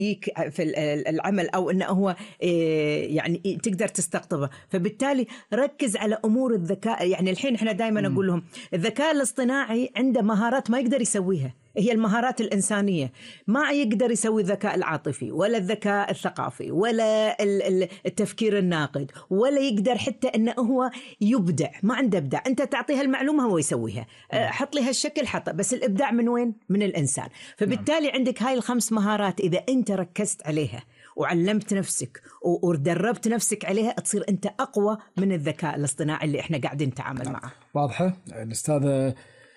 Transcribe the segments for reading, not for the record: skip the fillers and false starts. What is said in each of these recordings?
في العمل أو أنه هو يعني تقدر تستقطبه. فبالتالي ركز على أمور الذكاء. يعني الحين إحنا دائما أقول لهم الذكاء الاصطناعي عنده مهارات ما يقدر يسويها، هي المهارات الإنسانية. ما يقدر يسوي الذكاء العاطفي ولا الذكاء الثقافي ولا التفكير الناقد، ولا يقدر حتى أنه هو يبدع. ما عنده إبداع. أنت تعطيها المعلومة هو يسويها، حط لها الشكل حطه، بس الإبداع من وين؟ من الإنسان. فبالتالي عندك هاي الخمس مهارات إذا أنت ركزت عليها وعلمت نفسك ودربت نفسك عليها، تصير أنت أقوى من الذكاء الاصطناعي اللي إحنا قاعدين نتعامل معه. واضحة. الأستاذة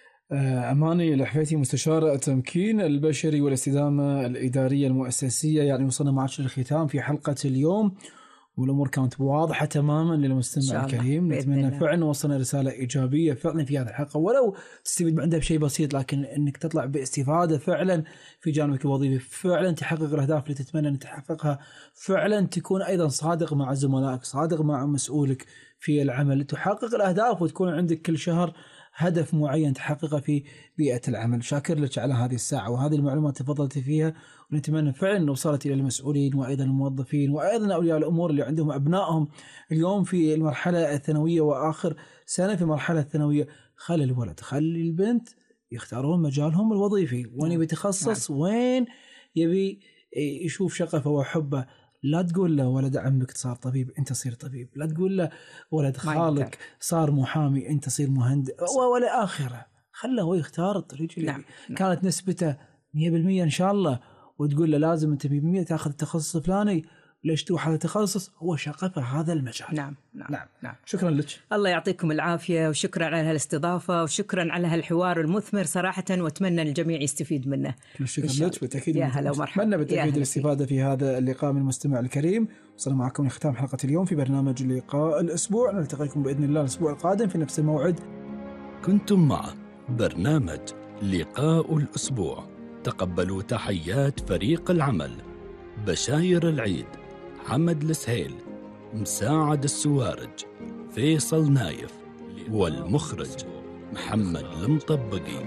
أماني الحفيتي، مستشارة التمكين البشري والاستدامة الإدارية المؤسسية. يعني وصلنا معك للختام في حلقة اليوم، والأمور كانت واضحة تماما للمستمع الكريم. نتمنى فعلا وصلنا رسالة إيجابية فعلا في هذه الحلقة، ولو تستفيد عندها بشيء بسيط، لكن أنك تطلع باستفادة فعلا في جانبك الوظيفي، فعلا تحقق الأهداف اللي تتمنى أن تحققها، فعلا تكون أيضا صادق مع زملائك، صادق مع مسؤولك في العمل، تحقق الأهداف وتكون عندك كل شهر هدف معين تحققه في بيئة العمل. شاكر لك على هذه الساعة وهذه المعلومات تفضلت فيها، ونتمنى فعلا أن وصلت إلى المسؤولين وأيضا الموظفين وأيضا أولياء الأمور اللي عندهم أبنائهم اليوم في المرحلة الثانوية وآخر سنة في المرحلة الثانوية. خلي الولد خلي البنت يختارون مجالهم الوظيفي، وين يبي يتخصص، وين يبي يشوف شغفه وحبه. لا تقول له ولد عمك صار طبيب أنت صير طبيب، لا تقول له ولد خالك صار محامي أنت صير مهندس ولا آخره. خله هو يختار الطريق اللي كانت نسبته 100% إن شاء الله، وتقول له لازم أنت 100% تأخذ التخصص الفلاني. ليش تروح على تخصص هو شغفه هذا المجال؟ نعم. شكرا لك. الله يعطيكم العافية، وشكرا على هالاستضافة، وشكرا على هالحوار المثمر صراحة، واتمنى الجميع يستفيد منه. شكرا لك بالتأكيد. يا هلا ومرحبا. أتمنى بالتأكيد الاستفادة في هذا اللقاء من المستمع الكريم. وصلنا معكم لختام حلقة اليوم في برنامج لقاء الأسبوع. نلتقيكم بإذن الله الأسبوع القادم في نفس الموعد. كنتم مع برنامج لقاء الأسبوع. تقبلوا تحيات فريق العمل: بشاير العيد، حمد السهيل، مساعد السوارج، فيصل نايف، والمخرج محمد المطبقي.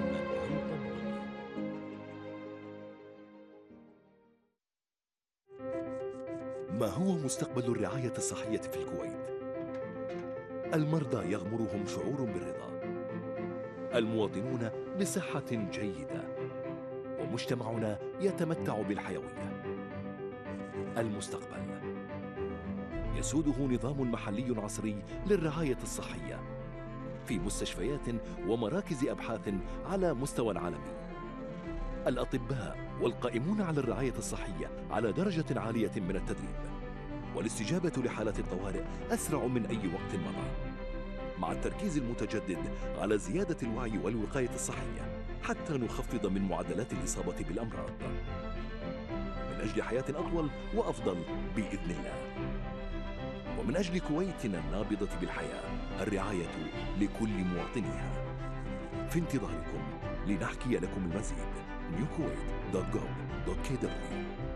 ما هو مستقبل الرعاية الصحية في الكويت؟ المرضى يغمرهم شعور بالرضا، المواطنون بصحة جيدة، ومجتمعنا يتمتع بالحيوية. المستقبل يسوده نظام محلي عصري للرعاية الصحية في مستشفيات ومراكز أبحاث على مستوى عالمي. الأطباء والقائمون على الرعاية الصحية على درجة عالية من التدريب، والاستجابة لحالات الطوارئ أسرع من أي وقت مضى، مع التركيز المتجدد على زيادة الوعي والوقاية الصحية حتى نخفض من معدلات الإصابة بالأمراض، من أجل حياة أطول وأفضل بإذن الله. ومن أجل كويتنا النابضة بالحياة، الرعاية لكل مواطنيها. في انتظاركم لنحكي لكم المزيد. newkuwait.gov.kw